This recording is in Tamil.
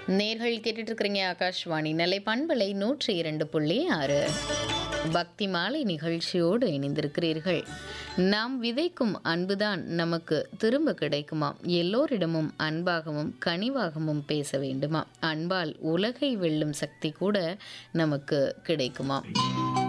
நேர்கள் கேட்டுட்டு இருக்கிறீங்க ஆகாஷ்வாணி நெல்லை பண்பலை 102.6 பக்தி மாலை நிகழ்ச்சியோடு இணைந்திருக்கிறீர்கள். நாம் விதைக்கும் அன்புதான் நமக்கு திரும்ப கிடைக்குமாம். எல்லோரிடமும் அன்பாகவும் கனிவாகவும் பேச வேண்டுமா. அன்பால் உலகை வெல்லும் சக்தி கூட நமக்கு கிடைக்குமாம்.